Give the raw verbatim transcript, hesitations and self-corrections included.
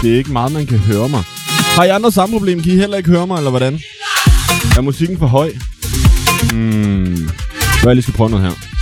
det er ikke meget, man kan høre mig. Har I andre samme problem? Kan I heller ikke høre mig, eller hvordan? Er musikken for høj? Hmm. Så jeg lige skal prøve noget her.